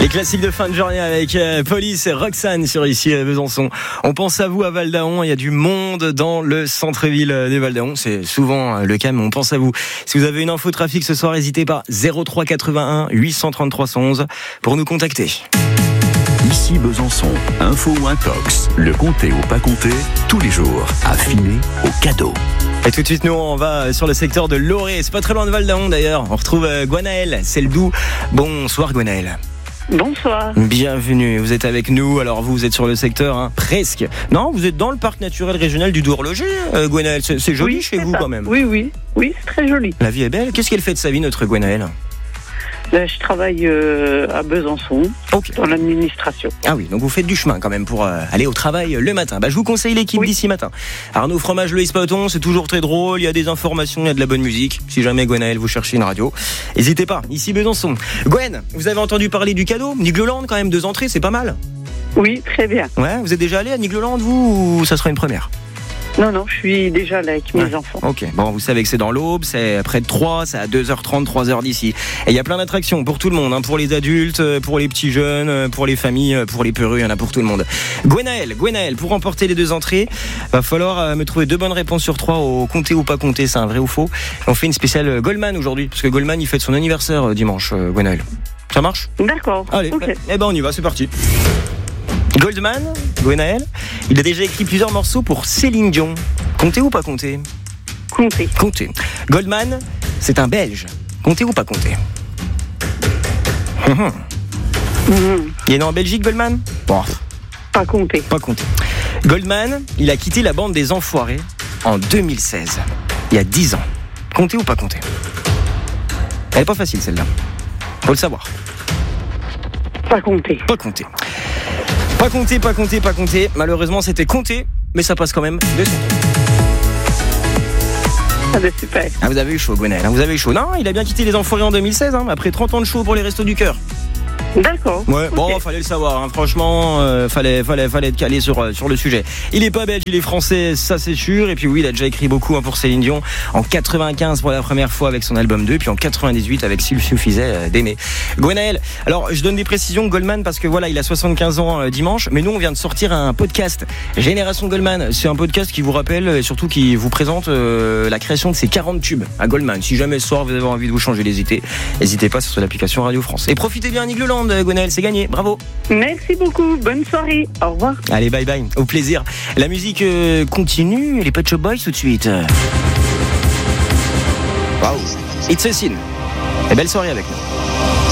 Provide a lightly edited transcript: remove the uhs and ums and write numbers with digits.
classiques de fin de journée avec Police et Roxane sur ici à Besançon. On pense à vous à Val d'Aon, il y a du monde dans le centre-ville de Val d'Aon, c'est souvent le cas, mais on pense à vous. Si vous avez une info trafic ce soir, n'hésitez pas, 03 81 833 111 pour nous contacter. Ici Besançon, info ou intox, le compter ou pas compter, tous les jours, affiné au cadeau. Et tout de suite, nous, on va sur le secteur de Loré. C'est pas très loin de Val d'Aon d'ailleurs. On retrouve Gwenaëlle, c'est le Doubs. Bonsoir Gwenaëlle. Bonsoir. Bienvenue, vous êtes avec nous. Alors vous êtes sur le secteur, presque. Non, vous êtes dans le parc naturel régional du Dour-Horloger, Gwenaëlle. C'est joli oui, chez vous ça. Quand même. Oui, c'est très joli. La vie est belle. Qu'est-ce qu'elle fait de sa vie, notre Gwenaëlle ? Je travaille à Besançon, dans l'administration. Ah oui, donc vous faites du chemin quand même pour aller au travail le matin. Je vous conseille l'équipe d'ici matin. Arnaud Fromage, Loïs Paton, c'est toujours très drôle, il y a des informations, il y a de la bonne musique. Si jamais Gwenaëlle, vous cherchez une radio, n'hésitez pas, ici Besançon. Gwen, vous avez entendu parler du cadeau Nigloland quand même, 2 entrées, c'est pas mal. Oui, très bien. Ouais, vous êtes déjà allé à Nigloland, vous, ou ça sera une première ? Non, je suis déjà là avec mes enfants. Ok, bon, vous savez que c'est dans l'Aube, c'est près de Troyes, c'est à 2h30, 3h d'ici. Et il y a plein d'attractions pour tout le monde, pour les adultes, pour les petits jeunes, pour les familles, pour les peureux, il y en a pour tout le monde. Gwenaëlle, pour remporter les 2 entrées, va falloir me trouver 2 bonnes réponses sur 3 au compter ou pas compter, c'est un vrai ou faux. On fait une spéciale Goldman aujourd'hui, parce que Goldman, il fête son anniversaire dimanche, Gwenaëlle. Ça marche ? D'accord. Allez, okay. On y va, c'est parti. Goldman, Gwenaëlle, il a déjà écrit plusieurs morceaux pour Céline Dion. Compter ou pas compter ? Compter. Goldman, c'est un Belge. Compter ou pas compter ? Il est né en Belgique, Goldman ? Bon. Pas compter. Goldman, il a quitté la bande des Enfoirés en 2016. Il y a 10 ans. Compter ou pas compter ? Elle est pas facile celle-là. Faut le savoir. Pas compter. Pas compter. Malheureusement, c'était compter, mais ça passe quand même de son tour. Ah ben super. Vous avez eu chaud, Gwenaëlle. Vous avez eu chaud. Non, il a bien quitté les Enfoirés en 2016, après 30 ans de show pour les Restos du Cœur. D'accord. Ouais, okay. Bon, fallait le savoir, franchement, fallait être calé sur le sujet. Il est pas belge, il est français, ça c'est sûr. Et puis oui, il a déjà écrit beaucoup pour Céline Dion. En 95 pour la première fois avec son album 2, puis en 98 avec S'il suffisait d'aimer. Gwenaëlle, alors je donne des précisions Goldman parce que voilà, il a 75 ans dimanche, mais nous on vient de sortir un podcast Génération Goldman. C'est un podcast qui vous rappelle et surtout qui vous présente la création de ces 40 tubes à Goldman. Si jamais ce soir vous avez envie de vous changer les idées, n'hésitez pas sur l'application Radio France. Et profitez bien Nigloland. Gwenaëlle, c'est gagné, bravo. Merci beaucoup, bonne soirée, au revoir. Allez, bye bye, au plaisir. La musique continue, les Pet Shop Boys tout de suite. Wow, It's a Sin. Et belle soirée avec nous.